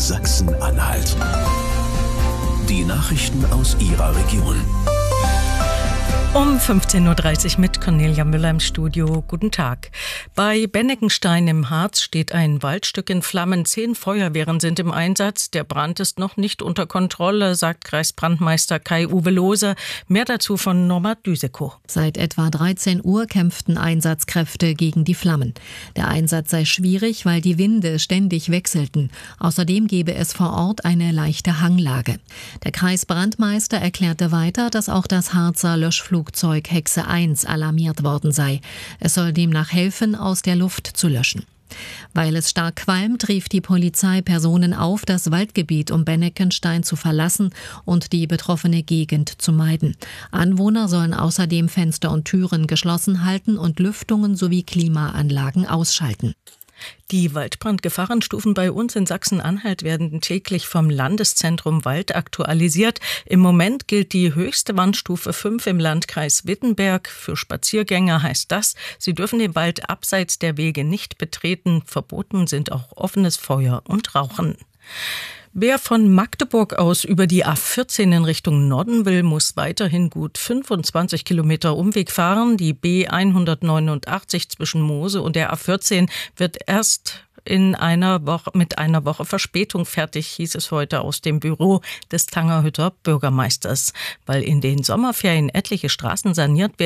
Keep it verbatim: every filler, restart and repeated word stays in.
Sachsen-Anhalt. Die Nachrichten aus Ihrer Region. Um fünfzehn Uhr dreißig mit Cornelia Müller im Studio. Guten Tag. Bei Benneckenstein im Harz steht ein Waldstück in Flammen. Zehn Feuerwehren sind im Einsatz. Der Brand ist noch nicht unter Kontrolle, sagt Kreisbrandmeister Kai-Uwe Lohse. Mehr dazu von Norma Düsekow. Seit etwa dreizehn Uhr kämpften Einsatzkräfte gegen die Flammen. Der Einsatz sei schwierig, weil die Winde ständig wechselten. Außerdem gebe es vor Ort eine leichte Hanglage. Der Kreisbrandmeister erklärte weiter, dass auch das Harzer Löschflugzeug Flugzeug Hexe eins alarmiert worden sei. Es soll demnach helfen, aus der Luft zu löschen. Weil es stark qualmt, rief die Polizei Personen auf, das Waldgebiet um Benneckenstein zu verlassen und die betroffene Gegend zu meiden. Anwohner sollen außerdem Fenster und Türen geschlossen halten und Lüftungen sowie Klimaanlagen ausschalten. Die Waldbrandgefahrenstufen bei uns in Sachsen-Anhalt werden täglich vom Landeszentrum Wald aktualisiert. Im Moment gilt die höchste Warnstufe fünf im Landkreis Wittenberg. Für Spaziergänger heißt das, sie dürfen den Wald abseits der Wege nicht betreten. Verboten sind auch offenes Feuer und Rauchen. Wer von Magdeburg aus über die A vierzehn in Richtung Norden will, muss weiterhin gut fünfundzwanzig Kilometer Umweg fahren. Die B hundertneunundachtzig zwischen Moose und der A vierzehn wird erst in einer Woche, mit einer Woche Verspätung fertig, hieß es heute aus dem Büro des Tangerhütter Bürgermeisters. Weil in den Sommerferien etliche Straßen saniert werden,